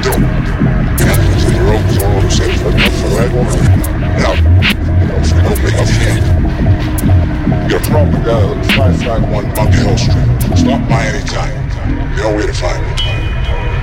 Yo, captains and rogues all on the same right? Now, don't make a fan. Get a problem with 551 Monkey Hill Street. Stop by anytime. You know where to find me.